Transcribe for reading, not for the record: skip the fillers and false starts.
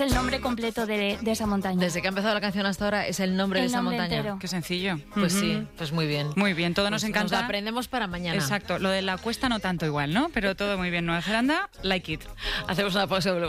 El nombre completo de esa montaña. Desde que ha empezado la canción hasta ahora es el nombre de esa montaña. Entero. Qué sencillo. Pues sí, pues muy bien. Muy bien, todo nos Pues encanta. Nos lo aprendemos para mañana. Exacto, lo de la cuesta no tanto igual, ¿no? Pero todo muy bien. Nueva Zelanda, like it. Hacemos una pausa.